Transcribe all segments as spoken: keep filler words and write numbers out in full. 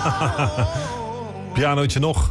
Pianootje nog.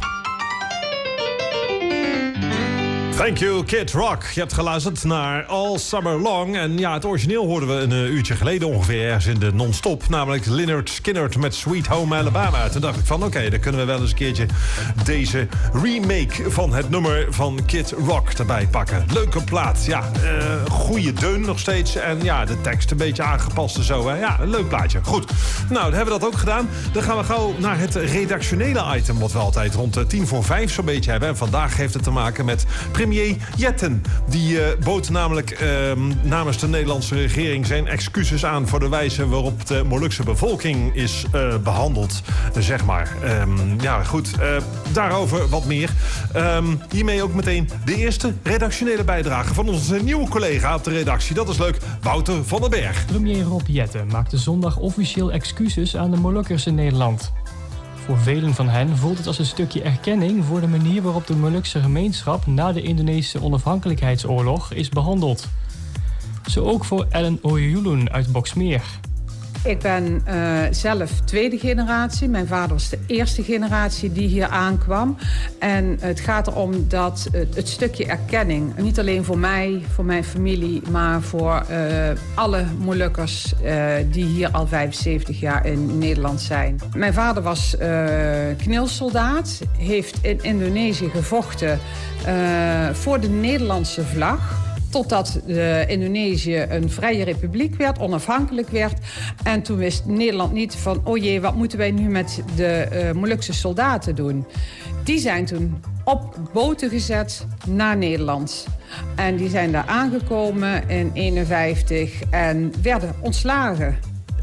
Thank you, Kid Rock. Je hebt geluisterd naar All Summer Long. En ja, het origineel hoorden we een uh, uurtje geleden ongeveer ergens in de non-stop. Namelijk Lynyrd Skynyrd met Sweet Home Alabama. Toen dacht ik van, oké, okay, dan kunnen we wel eens een keertje deze remake van het nummer van Kid Rock erbij pakken. Leuke plaat, ja. Uh, goede deun nog steeds. En ja, de tekst een beetje aangepast en zo. Hè. Ja, een leuk plaatje. Goed. Nou, dan hebben we dat ook gedaan. Dan gaan we gauw naar het redactionele item, wat we altijd rond uh, tien voor vijf zo'n beetje hebben. En vandaag heeft het te maken met premier Jetten. Die uh, bood namelijk uh, namens de Nederlandse regering zijn excuses aan voor de wijze waarop de Molukse bevolking is uh, behandeld, zeg maar. Um, ja, goed. Uh, daarover wat meer. Um, hiermee ook meteen de eerste redactionele bijdrage van onze nieuwe collega op de redactie. Dat is leuk, Wouter van den Berg. Premier Rob Jetten maakte zondag officieel excuses aan de Molukkers in Nederland. Voor velen van hen voelt het als een stukje erkenning voor de manier waarop de Molukse gemeenschap na de Indonesische onafhankelijkheidsoorlog is behandeld. Zo ook voor Ellen Oyulun uit Boxmeer. Ik ben uh, zelf tweede generatie. Mijn vader was de eerste generatie die hier aankwam. En het gaat erom dat het, het stukje erkenning, niet alleen voor mij, voor mijn familie, maar voor uh, alle Molukkers uh, die hier al vijfenzeventig jaar in Nederland zijn. Mijn vader was uh, knilsoldaat, heeft in Indonesië gevochten uh, voor de Nederlandse vlag. Totdat uh, Indonesië een vrije republiek werd, onafhankelijk werd. En toen wist Nederland niet van, oh jee, wat moeten wij nu met de uh, Molukse soldaten doen? Die zijn toen op boten gezet naar Nederland. En die zijn daar aangekomen in eenenvijftig en werden ontslagen.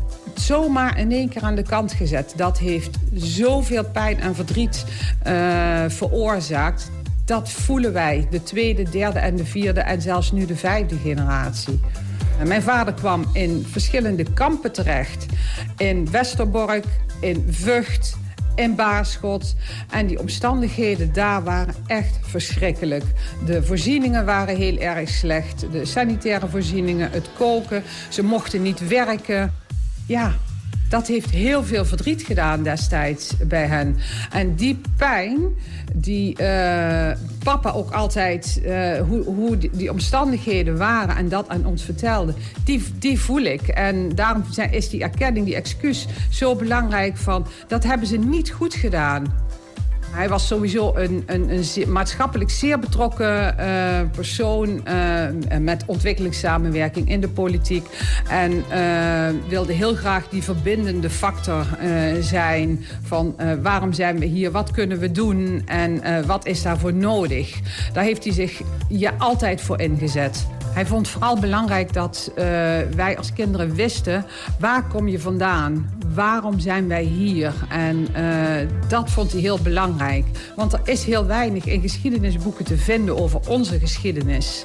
Zomaar in één keer aan de kant gezet. Dat heeft zoveel pijn en verdriet uh, veroorzaakt. Dat voelen wij, de tweede, derde en de vierde en zelfs nu de vijfde generatie. En mijn vader kwam in verschillende kampen terecht. In Westerbork, in Vught, in Baarschot. En die omstandigheden daar waren echt verschrikkelijk. De voorzieningen waren heel erg slecht. De sanitaire voorzieningen, het koken. Ze mochten niet werken. Ja, dat heeft heel veel verdriet gedaan destijds bij hen. En die pijn, die uh, papa ook altijd, uh, hoe, hoe die, die omstandigheden waren en dat aan ons vertelde, die, die voel ik. En daarom is die erkenning, die excuus zo belangrijk van, dat hebben ze niet goed gedaan. Hij was sowieso een, een, een zeer, maatschappelijk zeer betrokken uh, persoon uh, met ontwikkelingssamenwerking in de politiek. En uh, wilde heel graag die verbindende factor uh, zijn van uh, waarom zijn we hier, wat kunnen we doen en uh, wat is daarvoor nodig. Daar heeft hij zich ja, altijd voor ingezet. Hij vond vooral belangrijk dat uh, wij als kinderen wisten, waar kom je vandaan? Waarom zijn wij hier? En uh, dat vond hij heel belangrijk. Want er is heel weinig in geschiedenisboeken te vinden over onze geschiedenis.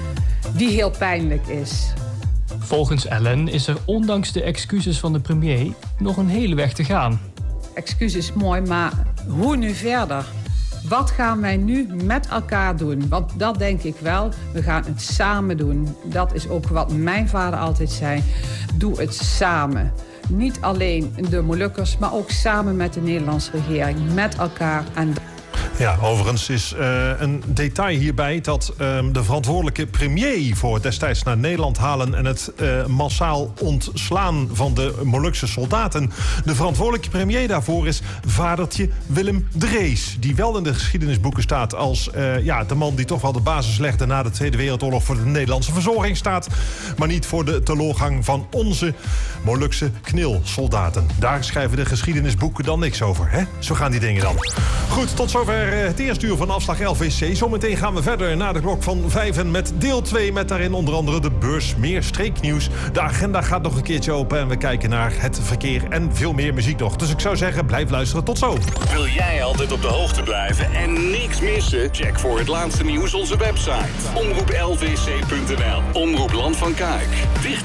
Die heel pijnlijk is. Volgens Ellen is er ondanks de excuses van de premier nog een hele weg te gaan. Excuus is mooi, maar hoe nu verder? Wat gaan wij nu met elkaar doen? Want dat denk ik wel, we gaan het samen doen. Dat is ook wat mijn vader altijd zei. Doe het samen. Niet alleen de Molukkers, maar ook samen met de Nederlandse regering. Met elkaar. En Ja, overigens is uh, een detail hierbij dat uh, de verantwoordelijke premier voor het destijds naar Nederland halen en het uh, massaal ontslaan van de Molukse soldaten. De verantwoordelijke premier daarvoor is vadertje Willem Drees. Die wel in de geschiedenisboeken staat als uh, ja, de man die toch wel de basis legde na de Tweede Wereldoorlog voor de Nederlandse verzorgingsstaat. Maar niet voor de teloorgang van onze Molukse knilsoldaten. Daar schrijven de geschiedenisboeken dan niks over. Hè? Zo gaan die dingen dan. Goed, tot zover het eerste uur van afslag L V C. Zometeen gaan we verder naar de klok van vijven met deel twee... met daarin onder andere de beurs, meer streeknieuws. De agenda gaat nog een keertje open en we kijken naar het verkeer en veel meer muziek nog. Dus ik zou zeggen, blijf luisteren. Tot zo. Wil jij altijd op de hoogte blijven en niks missen? Check voor het laatste nieuws onze website. omroep l v c punt n l. Omroep Land van Kuik. Dicht